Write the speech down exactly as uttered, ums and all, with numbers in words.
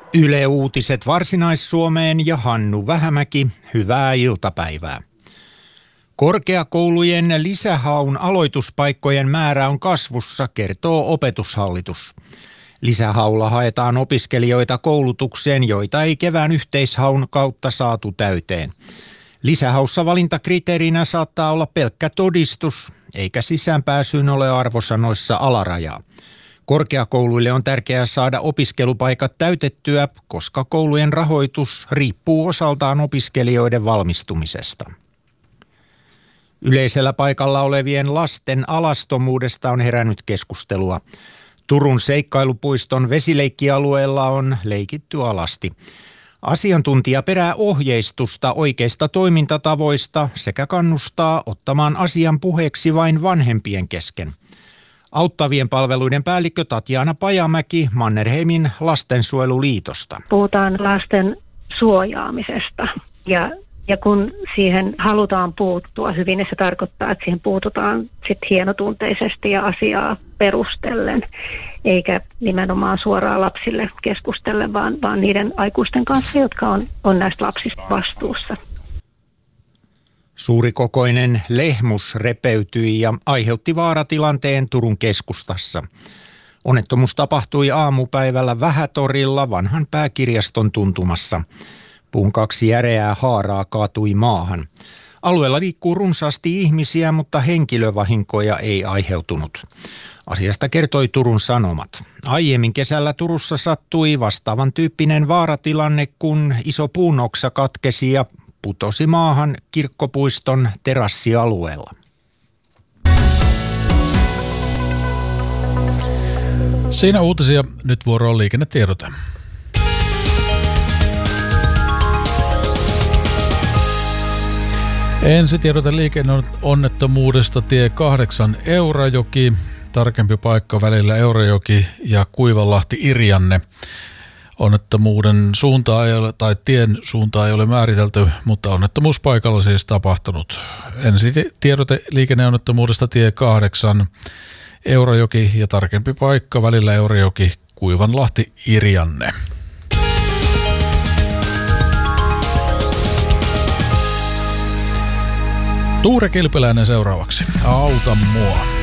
Yle Uutiset Varsinais-Suomeen ja Hannu Vähämäki, hyvää iltapäivää. Korkeakoulujen lisähaun aloituspaikkojen määrä on kasvussa, kertoo Opetushallitus. Lisähaulla haetaan opiskelijoita koulutukseen, joita ei kevään yhteishaun kautta saatu täyteen. Lisähaussa valintakriteerinä saattaa olla pelkkä todistus, eikä sisäänpääsyyn ole arvosanoissa alarajaa. Korkeakouluille on tärkeää saada opiskelupaikat täytettyä, koska koulujen rahoitus riippuu osaltaan opiskelijoiden valmistumisesta. Yleisellä paikalla olevien lasten alastomuudesta on herännyt keskustelua. Turun seikkailupuiston vesileikkialueella on leikitty alasti. Asiantuntija perää ohjeistusta oikeista toimintatavoista sekä kannustaa ottamaan asian puheeksi vain vanhempien kesken. Auttavien palveluiden päällikkö Tatjana Pajamäki Mannerheimin lastensuojeluliitosta. Puhutaan lasten suojaamisesta ja, ja kun siihen halutaan puuttua hyvin, niin se tarkoittaa, että siihen puututaan sit hienotunteisesti ja asiaa perustellen, eikä nimenomaan suoraan lapsille keskustellen, vaan, vaan niiden aikuisten kanssa, jotka on, on näistä lapsista vastuussa. Suurikokoinen lehmus repeytyi ja aiheutti vaaratilanteen Turun keskustassa. Onnettomuus tapahtui aamupäivällä Vähätorilla vanhan pääkirjaston tuntumassa. Puun kaksi järeää haaraa kaatui maahan. Alueella liikkuu runsaasti ihmisiä, mutta henkilövahinkoja ei aiheutunut. Asiasta kertoi Turun Sanomat. Aiemmin kesällä Turussa sattui vastaavan tyyppinen vaaratilanne, kun iso puunoksa katkesi ja putosi maahan Kirkkopuiston terassialueella. Siinä uutisia, nyt vuoro on liikennetiedote. Ensi tiedote liikenneonnettomuudesta tie kahdeksan Eurajoki, tarkempi paikka välillä Eurajoki ja Kuivanlahti Irjanne. Onnettomuuden suuntaa ei ole, tai tien suuntaa ei ole määritelty, mutta onnettomuuspaikalla siis tapahtunut. Ensi tiedote liikenneonnettomuudesta tie kahdeksan Eurajoki ja tarkempi paikka välillä Eurajoki Kuivanlahti Irjanne. Tuure Kilpeläinen seuraavaksi. Auta mua.